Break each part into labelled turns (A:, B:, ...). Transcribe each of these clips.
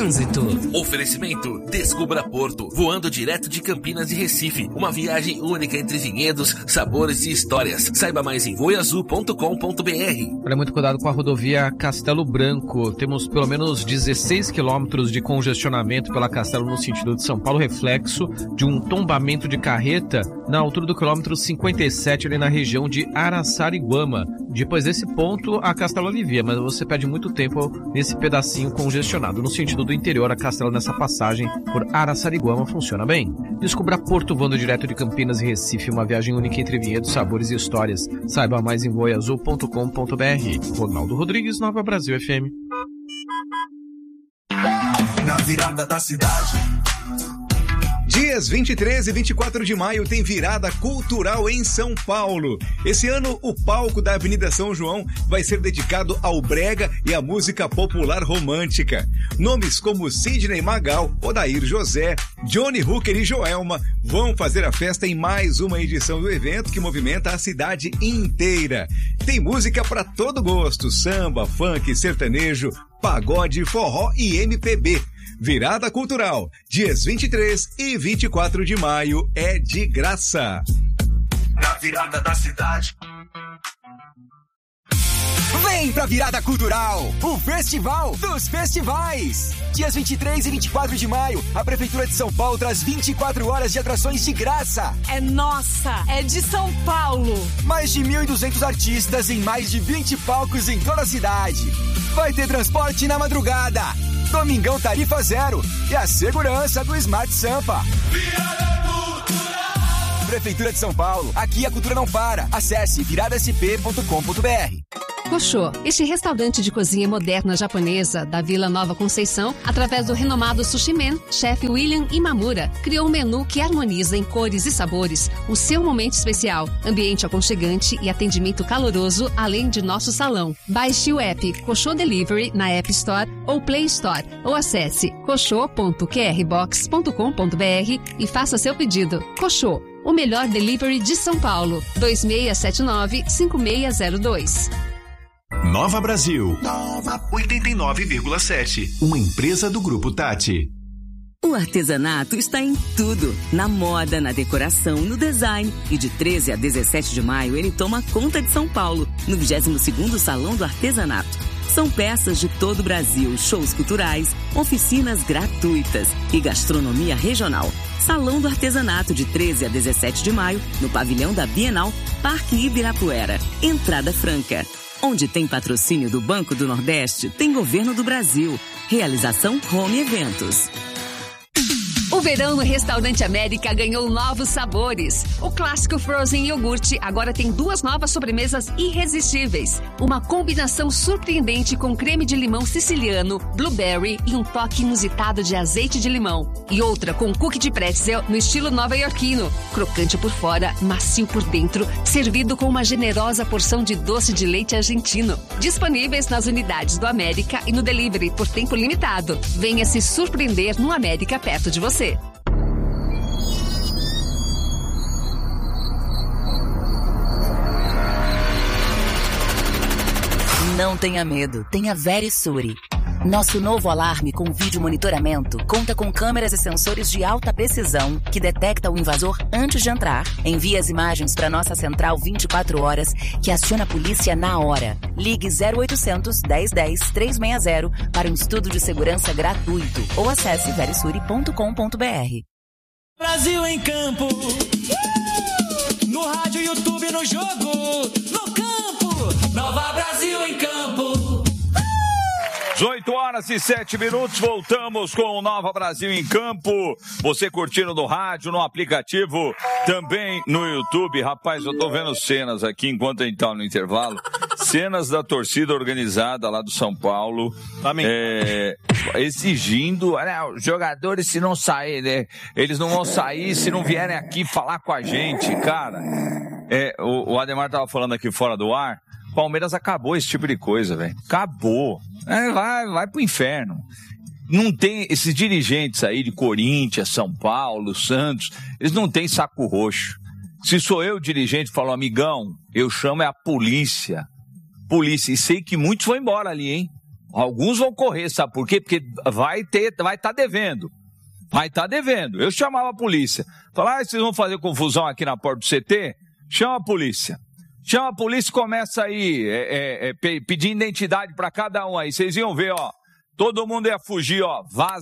A: Trânsito.
B: Oferecimento Descubra Porto, voando direto de Campinas e Recife. Uma viagem única entre vinhedos, sabores e histórias. Saiba mais em voiazul.com.br.
C: Olha, muito cuidado com a rodovia Castelo Branco. Temos pelo menos 16 quilômetros de congestionamento pela Castelo no sentido de São Paulo, reflexo de um tombamento de carreta na altura do quilômetro 57, ali na região de Araçariguama. Depois desse ponto, a Castelo alivia, mas você perde muito tempo nesse pedacinho congestionado. No sentido do interior, a Castelo nessa passagem por Araçariguama funciona bem. Descubra Porto, voando direto de Campinas e Recife, uma viagem única entre vinhedos, sabores e histórias. Saiba mais em voiazul.com.br. Ronaldo Rodrigues, Nova Brasil FM.
D: Na virada da cidade.
E: Dias 23 e 24 de maio tem virada cultural em São Paulo. Esse ano, o palco da Avenida São João vai ser dedicado ao brega e à música popular romântica. Nomes como Sidney Magal, Odair José, Johnny Hooker e Joelma vão fazer a festa em mais uma edição do evento que movimenta a cidade inteira. Tem música para todo gosto: samba, funk, sertanejo, pagode, forró e MPB. Virada Cultural, dias 23 e 24 de maio, é de graça.
D: Na virada da cidade.
F: Vem pra Virada Cultural, o Festival dos Festivais. Dias 23 e 24 de maio, a Prefeitura de São Paulo traz 24 horas de atrações de graça.
G: É nossa, é de São Paulo.
F: Mais de 1.200 artistas em mais de 20 palcos em toda a cidade. Vai ter transporte na madrugada, domingão tarifa zero e a segurança do Smart Sampa.
D: Virada Cultural.
F: Prefeitura de São Paulo, aqui a cultura não para. Acesse viradasp.com.br.
H: Koshô, este restaurante de cozinha moderna japonesa da Vila Nova Conceição, através do renomado Sushi Man, chefe William Imamura, criou um menu que harmoniza em cores e sabores o seu momento especial, ambiente aconchegante e atendimento caloroso, além de nosso salão. Baixe o app Koshô Delivery na App Store ou Play Store, ou acesse koshô.qrbox.com.br e faça seu pedido. Koshô, o melhor delivery de São Paulo. 2679-5602.
I: Nova Brasil. Nova 89,7. Uma empresa do Grupo Tati.
J: O artesanato está em tudo. Na moda, na decoração, no design. E de 13 a 17 de maio, ele toma conta de São Paulo, no 22º Salão do Artesanato. São peças de todo o Brasil, shows culturais, oficinas gratuitas e gastronomia regional. Salão do Artesanato, de 13 a 17 de maio, no pavilhão da Bienal, Parque Ibirapuera. Entrada franca. Onde tem patrocínio do Banco do Nordeste, tem Governo do Brasil. Realização Home Eventos.
H: O verão no Restaurante América ganhou novos sabores. O clássico Frozen Iogurte agora tem 2 novas sobremesas irresistíveis. Uma combinação surpreendente com creme de limão siciliano, blueberry e um toque inusitado de azeite de limão. E outra com cookie de pretzel no estilo nova-iorquino. Crocante por fora, macio por dentro, servido com uma generosa porção de doce de leite argentino. Disponíveis nas unidades do América e no delivery por tempo limitado. Venha se surpreender no América perto de você.
K: Não tenha medo, tenha Verisure. Nosso novo alarme com vídeo monitoramento conta com câmeras e sensores de alta precisão que detecta o invasor antes de entrar. Envia as imagens para nossa central 24 horas que aciona a polícia na hora. Ligue 0800 1010 360 para um estudo de segurança gratuito ou acesse verisure.com.br.
L: Brasil em campo, no rádio, YouTube, no jogo, no campo, Nova Brasil em campo.
M: 18 horas e 7 minutos, voltamos com o Nova Brasil em Campo. Você curtindo no rádio, no aplicativo, também no YouTube. Rapaz, eu tô vendo cenas aqui enquanto a gente tá no intervalo. Cenas da torcida organizada lá do São Paulo. Exigindo, os jogadores, se não sair, né? Eles não vão sair se não vierem aqui falar com a gente, cara. O Ademar tava falando aqui fora do ar. Palmeiras acabou esse tipo de coisa, velho. Acabou. Vai pro inferno. Não tem esses dirigentes aí de Corinthians, São Paulo, Santos, eles não têm saco roxo. Se sou eu dirigente, falo, amigão, eu chamo a polícia. Polícia. E sei que muitos vão embora ali, hein? Alguns vão correr, sabe por quê? Porque vai estar devendo. Vai estar devendo. Eu chamava a polícia. Falar, vocês vão fazer confusão aqui na porta do CT? Chama a polícia. Chama a polícia e começa aí, pedir identidade para cada um aí. Vocês iam ver, ó. Todo mundo ia fugir, ó.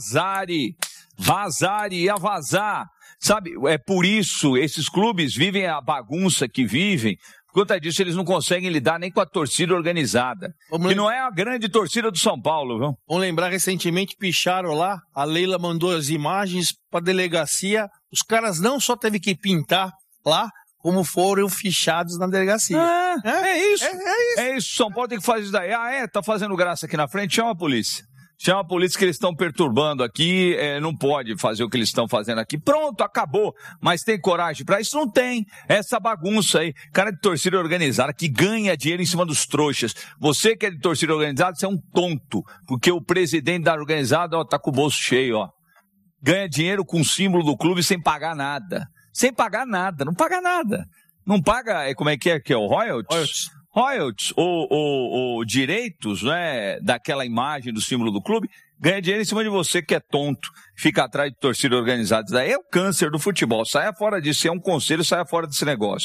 M: Ia vazar. Sabe, é por isso, esses clubes vivem a bagunça que vivem. Por conta disso, eles não conseguem lidar nem com a torcida organizada. Que não é a grande torcida do São Paulo, viu?
A: Vamos lembrar, recentemente picharam lá, a Leila mandou as imagens para a delegacia. Os caras não só teve que pintar lá, como foram fichados na delegacia.
M: É isso. É isso. São Paulo tem que fazer isso daí. Tá fazendo graça aqui na frente, chama a polícia. Chama a polícia que eles estão perturbando aqui, não pode fazer o que eles estão fazendo aqui. Pronto, acabou. Mas tem coragem para isso? Não tem. Essa bagunça aí. Cara de torcida organizada que ganha dinheiro em cima dos trouxas. Você que é de torcida organizada, você é um tonto. Porque o presidente da organizada, ó, tá com o bolso cheio, ó. Ganha dinheiro com o símbolo do clube sem pagar nada. Sem pagar nada. Não paga nada. Não paga, como é que é o royalties? Royalties ou direitos, né, daquela imagem do símbolo do clube, ganha dinheiro em cima de você que é tonto, fica atrás de torcida organizada. Isso daí é o câncer do futebol. Saia fora disso. Se é um conselho, saia fora desse negócio.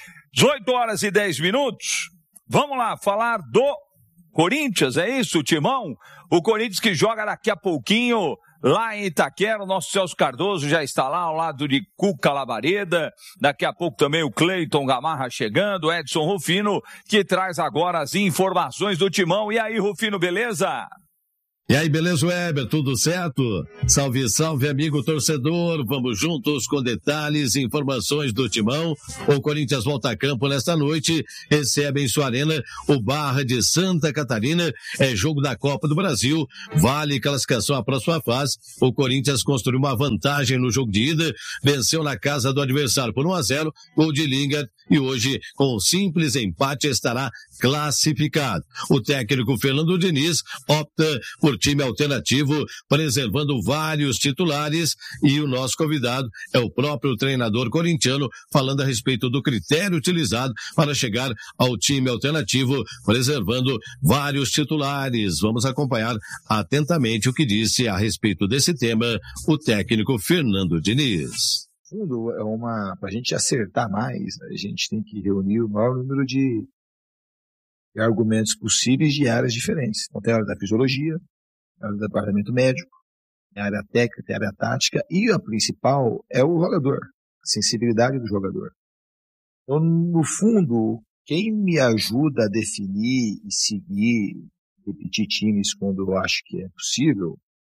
M: 18h10. Vamos lá, falar do Corinthians, é isso, Timão? O Corinthians que joga daqui a pouquinho lá em Itaquera. O nosso Celso Cardoso já está lá ao lado de Cuca Labareda. Daqui a pouco também o Cleiton Gamarra chegando, Edson Rufino, que traz agora as informações do Timão. E aí, Rufino, beleza?
N: E aí, beleza, Weber? Tudo certo? Salve, salve, amigo torcedor. Vamos juntos com detalhes e informações do Timão. O Corinthians volta a campo nesta noite, recebe em sua arena o Barra de Santa Catarina. É jogo da Copa do Brasil, vale classificação à próxima fase. O Corinthians construiu uma vantagem no jogo de ida, venceu na casa do adversário por 1-0, gol de Lingard, e hoje, com um simples empate, estará classificado. O técnico Fernando Diniz opta por time alternativo, preservando vários titulares, e o nosso convidado é o próprio treinador corintiano, falando a respeito do critério utilizado para chegar ao time alternativo, preservando vários titulares. Vamos acompanhar atentamente o que disse a respeito desse tema o técnico Fernando Diniz.
O: Para a gente acertar mais, a gente tem que reunir o maior número de argumentos possíveis de áreas diferentes. Então tem a área da fisiologia, a área do departamento médico, a área técnica, a área tática, e a principal é o jogador, a sensibilidade do jogador. Então, no fundo, quem me ajuda a definir e seguir, repetir times quando eu acho que é possível,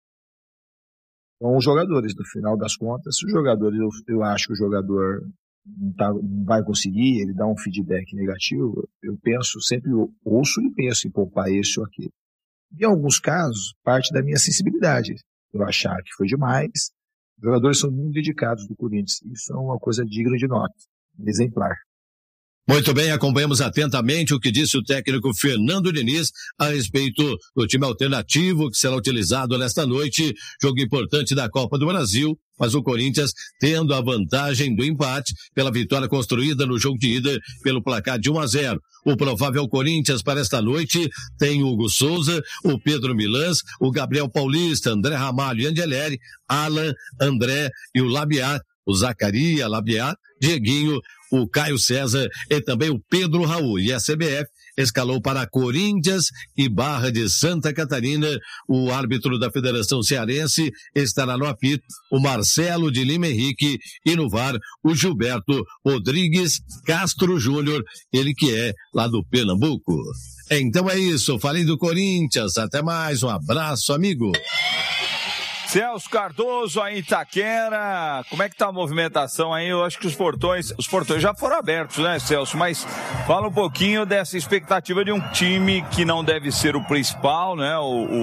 O: são os jogadores. No final das contas, os jogadores, eu acho que o jogador não vai conseguir, ele dá um feedback negativo, eu ouço e penso em poupar esse ou aquele. Em alguns casos, parte da minha sensibilidade, eu achar que foi demais. Os jogadores são muito dedicados do Corinthians, isso é uma coisa digna de nota, exemplar.
N: Muito bem, acompanhamos atentamente o que disse o técnico Fernando Diniz a respeito do time alternativo que será utilizado nesta noite, jogo importante da Copa do Brasil, mas o Corinthians tendo a vantagem do empate pela vitória construída no jogo de ida pelo placar de 1-0. O provável Corinthians para esta noite tem o Hugo Souza, o Pedro Milans, o Gabriel Paulista, André Ramalho e Angeleri, Alan, André e o Labiat, o Zacaria, Labiat, Dieguinho, o Caio César e também o Pedro Raul. E a CBF escalou para Corinthians e Barra de Santa Catarina. O árbitro da Federação Cearense estará no apito, o Marcelo de Lima Henrique, e no VAR o Gilberto Rodrigues Castro Júnior, ele que é lá do Pernambuco. Então é isso, falei do Corinthians, até mais, um abraço, amigo.
M: Celso Cardoso, aí em Itaquera, como é que tá a movimentação aí? Eu acho que os portões já foram abertos, né, Celso? Mas fala um pouquinho dessa expectativa de um time que não deve ser o principal, né?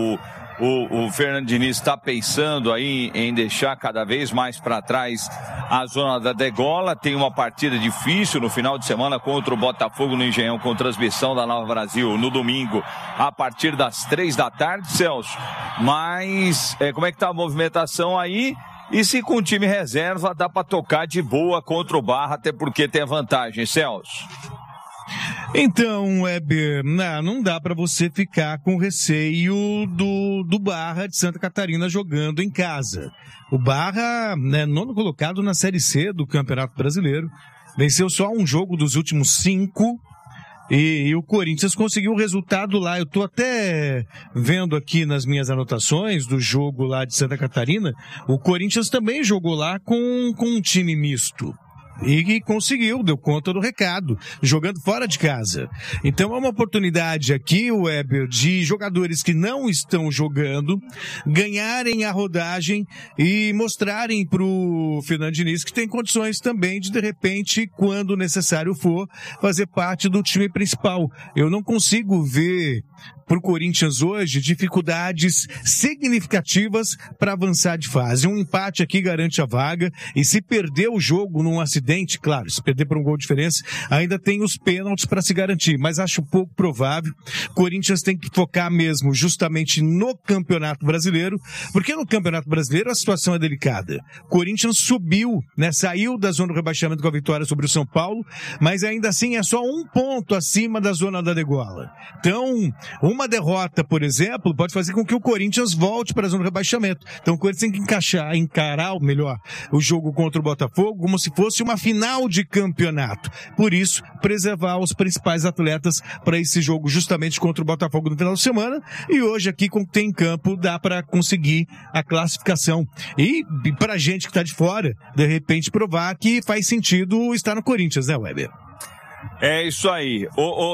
M: O Fernando Diniz está pensando aí em deixar cada vez mais para trás a zona da degola. Tem uma partida difícil no final de semana contra o Botafogo no Engenhão, com transmissão da Nova Brasil no domingo a partir das 15h, Celso. Mas como é que tá a movimentação aí? E se com o time reserva dá para tocar de boa contra o Barra, até porque tem a vantagem, Celso?
P: Então, Weber, não dá para você ficar com receio do Barra de Santa Catarina jogando em casa. O Barra, nono colocado na Série C do Campeonato Brasileiro, venceu só um jogo dos últimos 5 e o Corinthians conseguiu o resultado lá. Eu tô até vendo aqui nas minhas anotações do jogo lá de Santa Catarina, o Corinthians também jogou lá com um time misto. E conseguiu, deu conta do recado, jogando fora de casa. Então é uma oportunidade aqui, Weber, de jogadores que não estão jogando ganharem a rodagem e mostrarem pro Fernando Diniz que tem condições também de repente, quando necessário for, fazer parte do time principal. Eu não consigo ver pro Corinthians hoje dificuldades significativas para avançar de fase. Um empate aqui garante a vaga, e se perder o jogo num acidente, claro, se perder por um gol de diferença, ainda tem os pênaltis para se garantir, mas acho pouco provável. Corinthians tem que focar mesmo justamente no Campeonato Brasileiro, porque no Campeonato Brasileiro a situação é delicada. Corinthians subiu, saiu da zona do rebaixamento com a vitória sobre o São Paulo, mas ainda assim é só 1 ponto acima da zona da degola. Então, uma derrota, por exemplo, pode fazer com que o Corinthians volte para a zona do rebaixamento. Então o Corinthians tem que encarar o jogo contra o Botafogo como se fosse uma final de campeonato. Por isso, preservar os principais atletas para esse jogo justamente contra o Botafogo no final de semana. E hoje aqui, com o que tem em campo, dá para conseguir a classificação. E para a gente que está de fora, de repente provar que faz sentido estar no Corinthians, né, Weber?
M: É isso aí.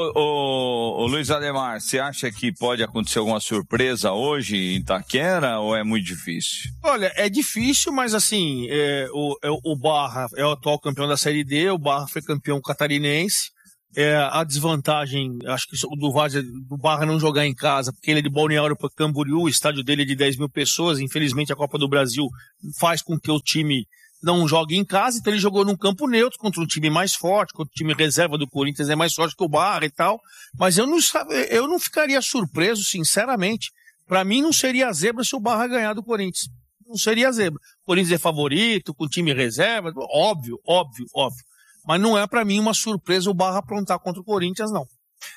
M: Ô Luiz Ademar, você acha que pode acontecer alguma surpresa hoje em Itaquera ou é muito difícil?
A: Olha, é difícil, mas assim, o Barra é o atual campeão da Série D, o Barra foi campeão catarinense. A desvantagem, acho que do Barra não jogar em casa, porque ele é de Balneário para Camboriú, o estádio dele é de 10 mil pessoas, infelizmente a Copa do Brasil faz com que o time não joga em casa, então ele jogou num campo neutro contra um time mais forte, contra o time reserva do Corinthians é mais forte que o Barra e tal, mas eu não ficaria surpreso, sinceramente. Para mim não seria zebra se o Barra ganhar do Corinthians, não seria zebra. O Corinthians é favorito, com o time reserva, óbvio, mas não é para mim uma surpresa o Barra aprontar contra o Corinthians, não.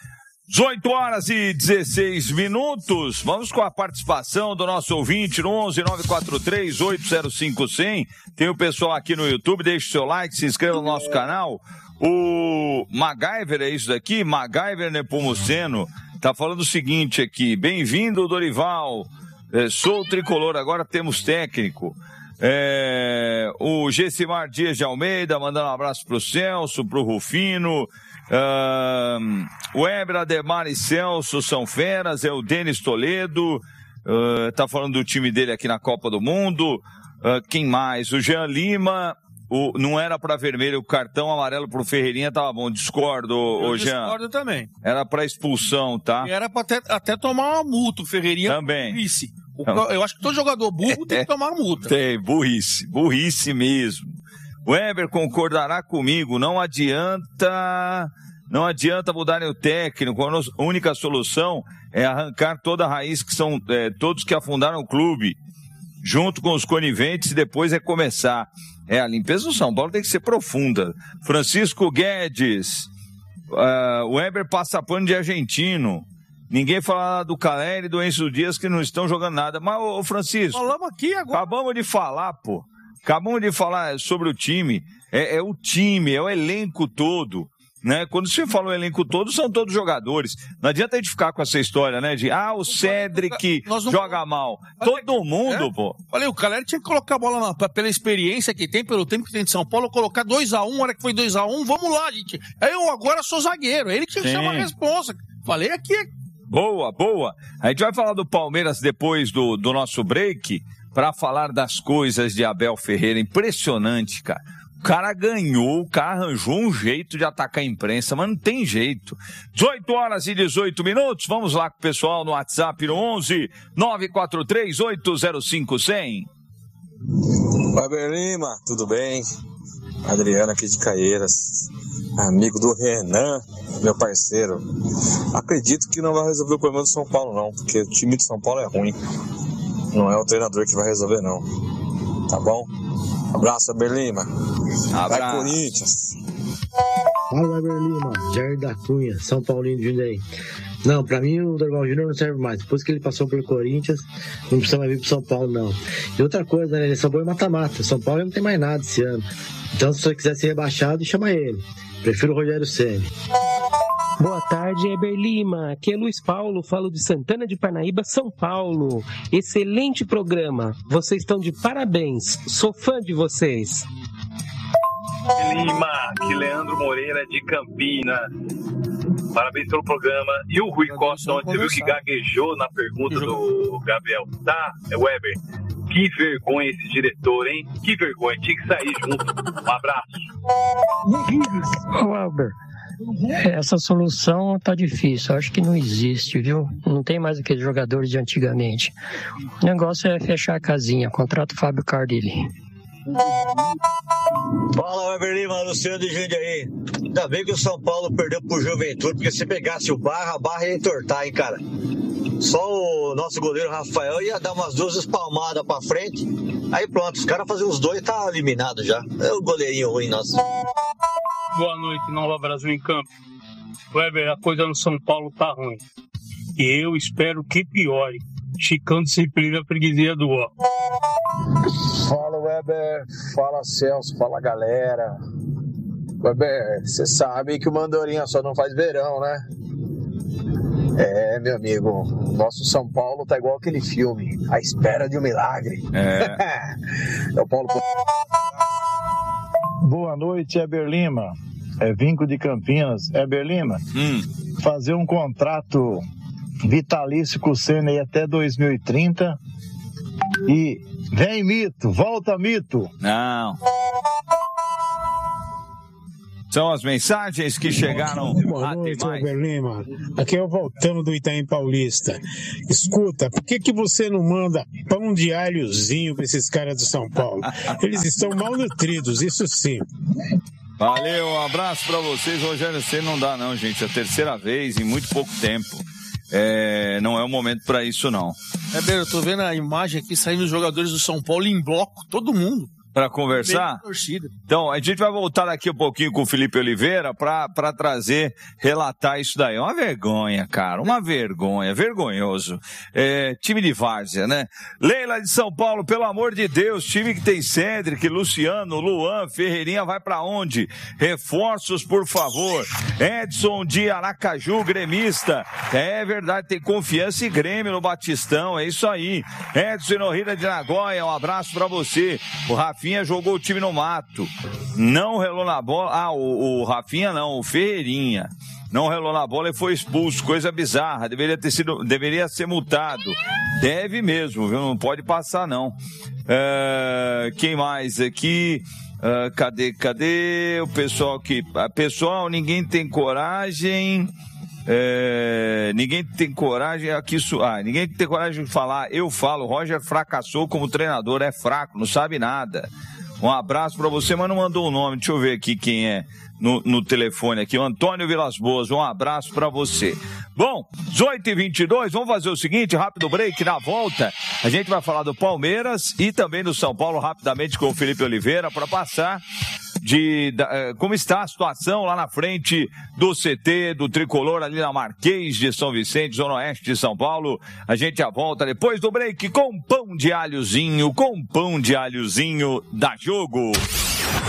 M: 18h16. Vamos com a participação do nosso ouvinte no 11-943-805-100. Tem o pessoal aqui no YouTube, deixe o seu like, se inscreva no nosso canal. O MacGyver, é isso daqui? MacGyver Nepomuceno tá falando o seguinte aqui: bem-vindo, Dorival. Sou o tricolor, agora temos técnico. O Gessimar Dias de Almeida mandando um abraço pro Celso, pro Rufino. O Weber, Ademar e Celso são feras. É o Denis Toledo, tá falando do time dele aqui na Copa do Mundo. Quem mais? O Jean Lima. Não era pra vermelho, o cartão amarelo pro Ferreirinha tava bom. Discordo, Jean.
A: Discordo também.
M: Era pra expulsão, tá?
A: E era pra até tomar uma multa, o Ferreirinha.
M: Também.
A: Burrice. Eu acho que todo jogador burro tem que tomar uma multa.
M: Tem, burrice mesmo. O Weber concordará comigo, não adianta mudarem o técnico, a única solução é arrancar toda a raiz, que são todos que afundaram o clube, junto com os coniventes, e depois recomeçar. A limpeza do São Paulo tem que ser profunda. Francisco Guedes, o Weber passa pano de argentino. Ninguém fala do Caleri e do Enzo Dias, que não estão jogando nada. Mas, ô Francisco,
A: falamos aqui agora.
M: Acabamos de falar sobre o time. É o time, é o elenco todo, né? Quando você fala o elenco todo, são todos jogadores. Não adianta a gente ficar com essa história, né? De, o Cedric joga mal. Todo mundo, pô.
A: Falei, o Caleri tinha que colocar a bola pela experiência que tem, pelo tempo que tem de São Paulo, colocar 2-1, a hora que foi 2-1, vamos lá, gente. Eu agora sou zagueiro, ele que tinha que chamar a responsa. Falei aqui.
M: Boa. A gente vai falar do Palmeiras depois do nosso break, para falar das coisas de Abel Ferreira. Impressionante, cara. O cara ganhou, o cara arranjou um jeito de atacar a imprensa, mas não tem jeito. 18h18. Vamos lá com o pessoal no WhatsApp no 11-943-805-100.
Q: Weber Lima, tudo bem? Adriano aqui de Caieiras, amigo do Renan, meu parceiro. Acredito que não vai resolver o problema do São Paulo, não, porque o time de São Paulo é ruim. Não é o treinador que vai resolver, não. Tá bom? Abraço, Weber Lima.
M: Abraço.
Q: Vai, Corinthians.
R: Fala, Weber Lima, Jair da Cunha, São Paulino de Jundiaí. Não, pra mim o Dorival Júnior não serve mais. Depois que ele passou pelo Corinthians, não precisa mais vir pro São Paulo, não. E outra coisa, né? Ele só foi mata-mata. São Paulo não tem mais nada esse ano. Então, se você quiser ser rebaixado, chama ele. Prefiro o Rogério Ceni.
S: Boa tarde, Weber Lima. Aqui é Luiz Paulo, falo de Santana de Parnaíba, São Paulo. Excelente programa. Vocês estão de parabéns. Sou fã de vocês.
T: Lima, aqui Leandro Moreira de Campinas. Parabéns pelo programa. E o Rui Costa, ontem você viu que gaguejou na pergunta do Gabriel. Tá, Weber? Que vergonha esse diretor, hein? Que vergonha, tinha que sair junto. Um abraço.
U: Weber, essa solução tá difícil, acho que não existe, viu? Não tem mais aqueles jogadores de antigamente. O negócio é fechar a casinha, contrata o Fábio Cardelli.
V: Fala, Weber Lima, Luciano de Jundiaí. Ainda bem que o São Paulo perdeu pro Juventude, porque se pegasse o Barra, a Barra ia entortar, hein, cara? Só o nosso goleiro Rafael ia dar umas 2 espalmadas pra frente. Aí pronto, os caras faziam os 2 e tá eliminado já. É o goleirinho ruim nosso.
W: Boa noite, Nova Brasil em Campo. Weber, a coisa no São Paulo tá ruim. E eu espero que piore. Chicão disciplina a freguesia do ó.
X: Fala, Weber. Fala, Celso. Fala, galera. Weber, você sabe que o Mandorinha só não faz verão, né? É, meu amigo, o nosso São Paulo tá igual aquele filme, A Espera de um Milagre. É o Paulo.
Y: Boa noite, Weber Lima. É Vinco de Campinas. Weber Lima, fazer um contrato vitalício com o Ceni até 2030 e vem Mito, volta Mito.
M: Não. São as mensagens que chegaram.
Z: Boa noite, Weber Lima. Aqui é o Voltando do Itaim Paulista. Escuta, por que você não manda pão de alhozinho para esses caras do São Paulo? Eles estão malnutridos, isso sim.
M: Valeu, um abraço pra vocês. Rogério Ceni não dá não, gente. É a terceira vez em muito pouco tempo. Não é o momento pra isso, não.
A: Eu tô vendo a imagem aqui saindo os jogadores do São Paulo em bloco, todo mundo.
M: Para conversar? Então, a gente vai voltar daqui um pouquinho com o Felipe Oliveira para trazer, relatar isso daí. Uma vergonha, cara, uma vergonha, vergonhoso. Time de várzea, né? Leila de São Paulo, pelo amor de Deus, time que tem Cedric, Luciano, Luan, Ferreirinha, vai para onde? Reforços, por favor. Edson de Aracaju, gremista. É verdade, tem Confiança e Grêmio no Batistão, é isso aí. Edson Norrida de Nagoya, um abraço para você. O Rafinha jogou o time no mato, não relou na bola. O Rafinha não, o Ferreirinha não relou na bola e foi expulso, coisa bizarra, deveria ser multado. Deve mesmo, viu? Não pode passar não. Quem mais aqui? Cadê o pessoal aqui? Pessoal, ninguém tem coragem. Ninguém tem coragem aqui. Ninguém tem coragem de falar. Eu falo, Roger fracassou como treinador, é fraco, não sabe nada. Um abraço pra você, mas não mandou o nome. Deixa eu ver aqui quem é no telefone aqui. O Antônio Vilas Boas, um abraço pra você. Bom, 18h22, vamos fazer o seguinte, rápido break. Na volta a gente vai falar do Palmeiras e também do São Paulo rapidamente com o Felipe Oliveira para passar como está a situação lá na frente do CT, do Tricolor, ali na Marquês de São Vicente, Zona Oeste de São Paulo. A gente já volta depois do break com pão de alhozinho da Jogo.